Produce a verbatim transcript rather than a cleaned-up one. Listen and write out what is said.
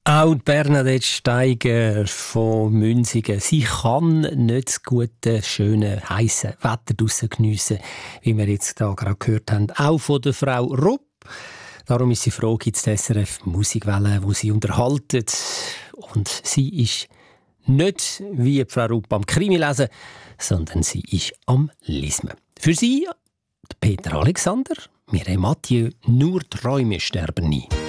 Auch Bernadette Steiger von Münzigen. Sie kann nicht das gute, schöne, heisse Wetter draussen geniessen, wie wir jetzt da gerade gehört haben. Auch von der Frau Rupp. Darum ist sie froh, gibt es S R F Musikwelle, wo sie unterhalten. Und sie ist nicht wie die Frau Rupp am Krimi lesen, sondern sie ist am Lismen. Für sie, Peter Alexander, Mireille Mathieu, nur Träume sterben nie.